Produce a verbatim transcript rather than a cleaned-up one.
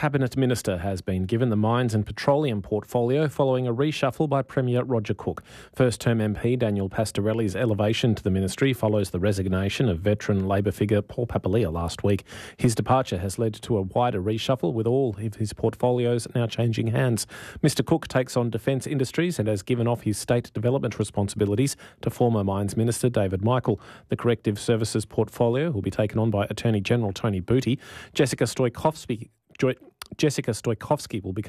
Cabinet Minister has been given the mines and petroleum portfolio following a reshuffle by Premier Roger Cook. First-term M P Daniel Pastorelli's elevation to the ministry follows the resignation of veteran Labor figure Paul Papalia last week. His departure has led to a wider reshuffle, with all of his portfolios now changing hands. Mister Cook takes on defence industries and has given off his state development responsibilities to former Mines Minister David Michael. The corrective services portfolio will be taken on by Attorney General Tony Booty. Jessica Stoikovsky, Jessica Stoikovsky will become